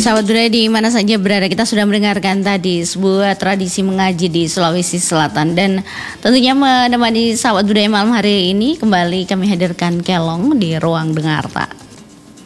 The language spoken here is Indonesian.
Sahabat budaya di mana saja berada, kita sudah mendengarkan tadi sebuah tradisi mengaji di Sulawesi Selatan. Dan tentunya menemani sahabat budaya malam hari ini, kembali kami hadirkan Kelong di Ruang Dengarta.